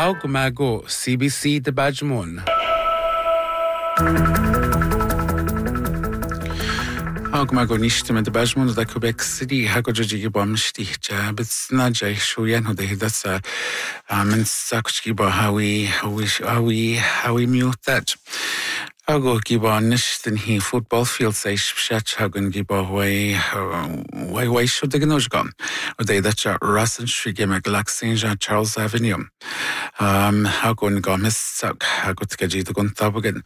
Augmago CBC de Bajmon. Augmago nishtem de Bajmon da Quebec City hagoji bomsti jabits najay shuyan ho de hidasa men sakchi ba how we mute that. Ago giba nishtin he football field say shat hagun giba way should the gnojgam. O de that Russell Street game Galaxy Charles Avenue. Hagun gamis sak hagut kaji to gun tabagan.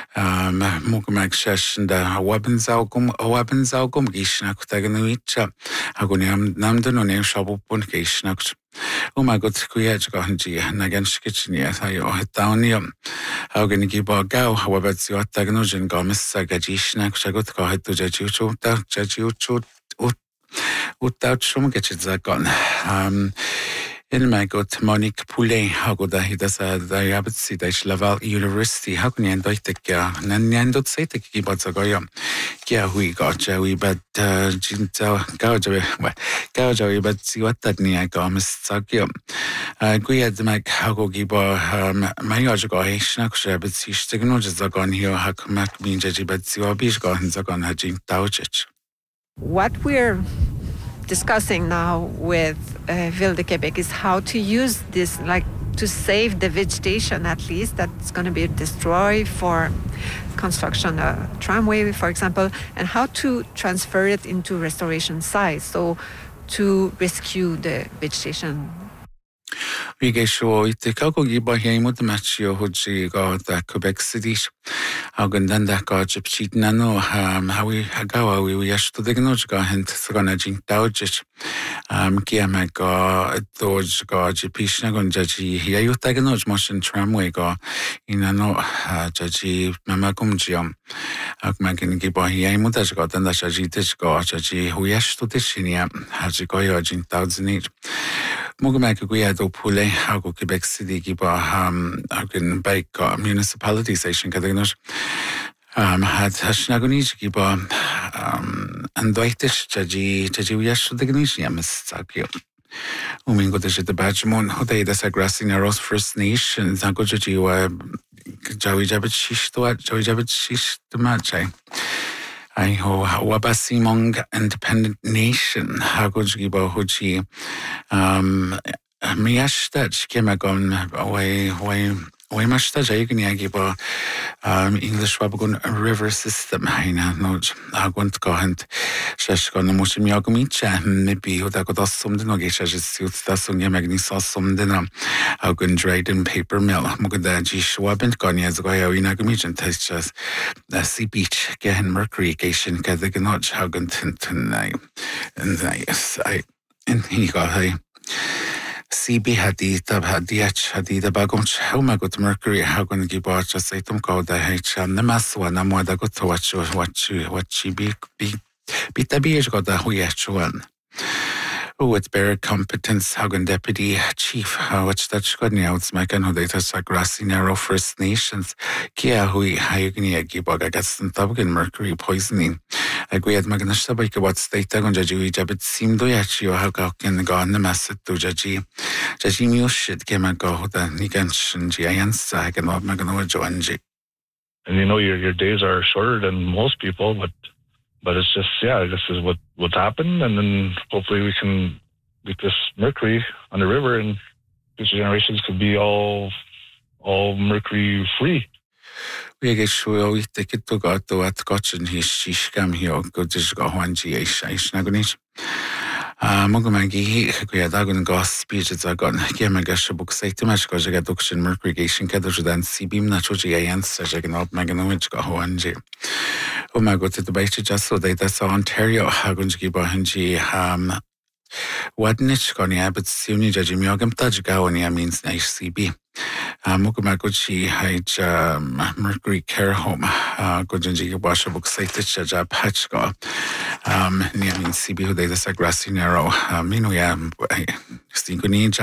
Mugmak shash and weapons algum gishnak taganuicha. Haguniam namdan on name shabupun gishnak. Oh my God, kuya gahanji nagan kitchen yes I downium. How can you give a go, however, it's your technology gamis sagajishnak shagut kahet to judge without some get it zagon. In my God, Monique Poulet, how good I does the rabbit seat, Laval University, how can you end like the Nanyandot say the keyboards are going? Yeah, we got we but Jinta Gaujoy, but see what that near Gomis Sagium. We had the Mac Hago Gibo, my Ojago, Schnack Rabbit, see technologies are gone here, Hakumak mean Jaji, but see what Bish gone Zagon Hajin Tauchich. What we're discussing now with Ville de Québec is how to use this, like to save the vegetation at least that's going to be destroyed for construction tramway, for example, and how to transfer it into restoration sites, so to rescue the vegetation. We get sure it take out giba here with the match your hoji got the Quebec City. How can then that got cheat nano how we go we asked to the gnoj go hint so gonna jink dodge Kiama go dodge go jipishna gon jaji here you take gnoj motion tramway go in no jaji mama kumjiam Agmakin giba here mutaj got and the jaji go jaji we asked to the shinia haji go yo jink dodge Mugamak do Pule, Hago Quebec City, Giba, Hagen Bake Municipality Station, Cadagnos, had Hashnagonish Giba, and Doitish, Jaji Yash, the Gnisium, Sakio. Umingo de Bajmon, Hode, that's a grassing arrows First Nation, Zangoji, Jawi Jabit Shish to Jawi Jabit Shish to Machai. I ho Wabasimong Independent Nation, Hagojiba Hoji, Miashtach Kemagon, way much that Jagiba English Wabagon River System, Haina, no, Agunt Gohant, Shashkon, Mushimiagomicha, maybe who that got us some denogisha, suits the Sunya Magnisa, some dinner, Agun dried in paper mill, Mugadaji Schwabent Gonias, Goya Inagamijan textures, the sea beach, Gahan Mercury, Gation, Kadaganoj, Hagunt, and I, and he got a CB hadith bagumch how my good Mercury how going to give watch a satum called the H and the mass one I'm what I got to watch what she be the beers got the one. Oh, it's better competence Hagen Deputy Chief what's that Scotty outs my can data Sagrassi narrow First Nations Kia hui Hayagni Gibaga gets the Tubgan mercury poisoning. Agree at Magnashabaka what state on Jaji Jabit seemed to Yachi or Hagakin gone the message to Jaji Mushit came and go the Nigan Giants Sag and what Magano Joanji. And you know your days are shorter than most people, but it's just this is what's happened, and then hopefully we can get this mercury on the river, and future generations could be all mercury free. We get sure we take it to go to what gotchen his shishkam here go just go one GH Nagonish. Mogumagi Kuyadagon Goss speeches are gone. Kiamagasha book say too much because I got duction mercury gation cadre than CBM Nachoji answer Jagan up Maganovich go one G. Oh my God, to the base just so they that's Ontario Hagunji Bahanji what niche gonia but Suni Jajimiogam Tajgaonia means nice CB. Mukumaguchi Haj Mercury Care Home Gojinji Washa book say Ticha Patchko near means CB who they the Sagrassi narrow Minuya Stingonija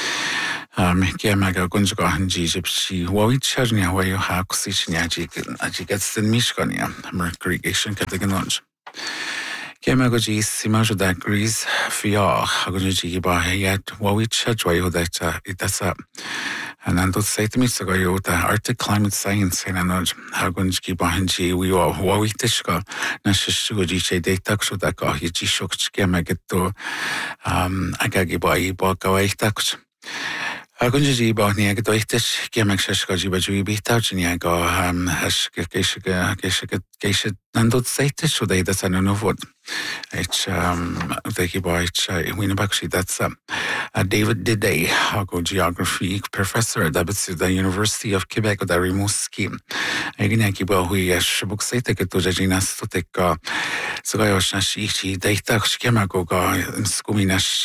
Kiamaga Gunjago Hanji Gypsy Wawicharnia where you have Kusishin Ajik gets the Mishkonia Mercury Gation Kataganoj. Came go dí sima da grís fiá a go dí iad wawit se dwaio that and then those say to me so go the Arctic climate science and an hagun ski bahan ji we are wawit go na se go dí data so da go hi ji shok ski me get to agagi ba go eitak Hagun ji ba ni ag doitis ge me se go ji ba ju bi ta ni go has ge nandot seite so they that an no vod it's they ba it's win back that's David Diday hago geography professor at the University of Quebec da Rimouski egin ki ba hui book seite ke to jina stotek so ga os na shi data skema go ga skuminas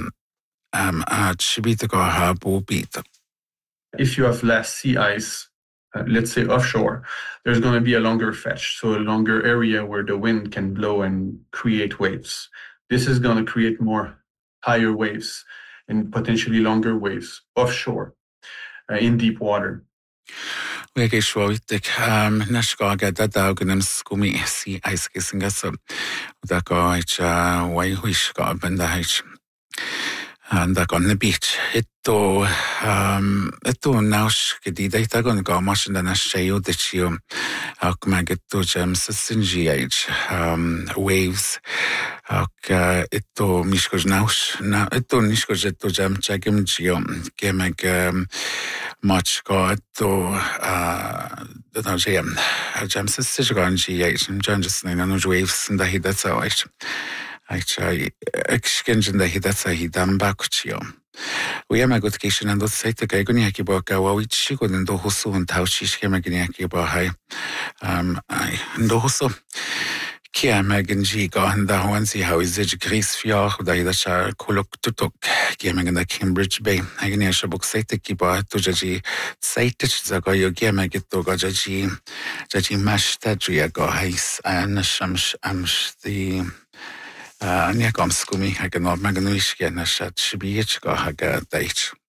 If you have less sea ice, let's say offshore, there's going to be a longer fetch, so a longer area where the wind can blow and create waves. This is going to create more higher waves and potentially longer waves offshore in deep water. We get shwaitik nashka get that dagenam skumi sea ice kissing us da go ich wai wish go benda hich and on the beach. Ito naus gedi data gon go machine na sheo de chio ak mageto jam singiage waves ak ito mishkos naus na ito nishkos ito jam chagim chio kemeg much go ito da jam singiage jam just na no waves and that that's all Exchange da hidatsa hidam bakchio. We am a good kitchen and those say to Gagoniaki Boka, which she couldn't do Husu and how she came again Bahai. I do so. Kia Megan G. Gone the Hawansi, how is it Greece Fior, Daidasha, Kuluk Tutuk, gaming in the Cambridge Bay. Agnesha book say to keep a Tujaji, Saitich Zagoyo Gamagit to Gajaji, Jaji Mash Tadria go Hais, and Shamsh Amsh the Niakom skumi hag an ormaganwish gen a shat shibiich go hag a date.